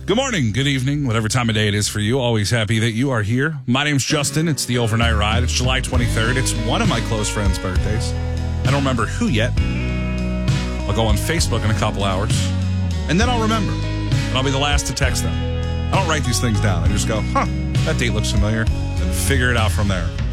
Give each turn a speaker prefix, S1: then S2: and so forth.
S1: Good morning, good evening, whatever time of day it is for you. Always happy that you are here. My name's Justin. It's the Overnight Ride. It's July 23rd. It's one of my close friends' birthdays. I don't remember who yet. I'll go on Facebook in a couple hours, and then I'll remember, and I'll be the last to text them. I don't write these things down. I just go, that date looks familiar, and figure it out from there.